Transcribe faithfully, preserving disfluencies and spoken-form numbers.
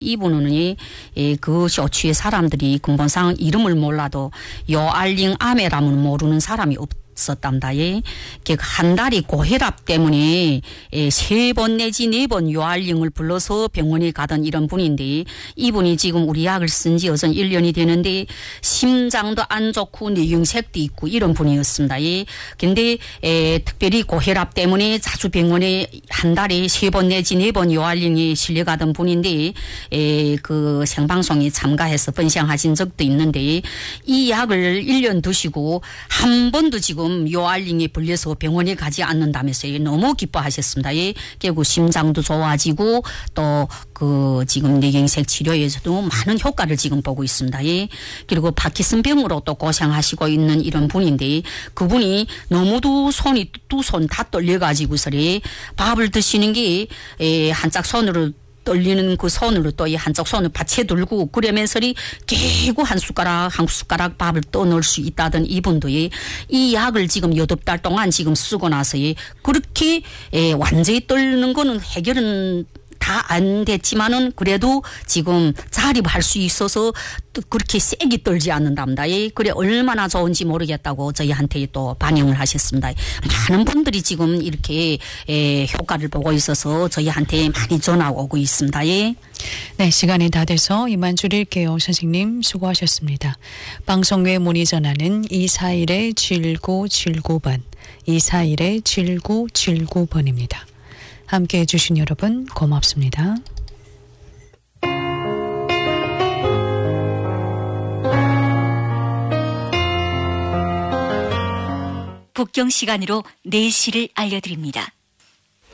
이분은 그 쇼츠의 사람들이 근본상 이름을 몰라도 요알링 아메라면 모르는 사람이 없었답니다. 예. 한 달이 고혈압 때문에 세 번 내지 네 번 요알링을 불러서 병원에 가던 이런 분인데 이분이 지금 우리 약을 쓴 지 어전 일 년이 되는데 심장도 안 좋고 뇌경색도 있고 이런 분이었습니다. 예. 근데 에, 특별히 고혈압 때문에 자주 병원에 한 달에 세 번 내지 네 번 요알링이 실려가던 분인데 에, 그 생방송에 참가해서 번창하신 적도 있는데 이 약을 일 년 드시고 한 번도 지금 요알링에 불려서 병원에 가지 않는다면서요. 너무 기뻐하셨습니다. 예. 결국 심장도 좋아지고 또 그 지금 뇌경색 치료에서도 많은 효과를 지금 보고 있습니다. 예. 그리고 파킨슨병으로 또 고생하시고 있는 이런 분인데 그분이 너무도 손이 두 손 다 떨려가지고서래 밥을 드시는 게 한짝 손으로 떨리는 그 손으로 또 이 한쪽 손을 받쳐 들고 그러면서리 깨고 한 숟가락 한 숟가락 밥을 떠넣을 수 있다던 이분도 이 약을 지금 여덟 달 동안 지금 쓰고 나서 그렇게 완전히 떨는 거는 해결은 다 안 됐지만은 그래도 지금 자립할 수 있어서 또 그렇게 세게 떨지 않는답니다. 예, 그래 얼마나 좋은지 모르겠다고 저희한테 또 반영을 하셨습니다. 많은 분들이 지금 이렇게 에, 효과를 보고 있어서 저희한테 많이 전화 오고 있습니다. 예. 네, 시간이 다 돼서 이만 줄일게요. 선생님 수고하셨습니다. 방송 외 문의 전화는 이사일 칠구칠구 번 이사일 칠구칠구 번입니다. 함께해 주신 여러분 고맙습니다. 북경 시간으로 네 시를 알려드립니다.